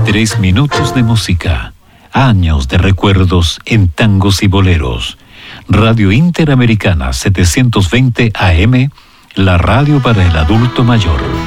3 minutos de música, años de recuerdos en tangos y boleros. Radio Interamericana 720 AM, la radio para el adulto mayor.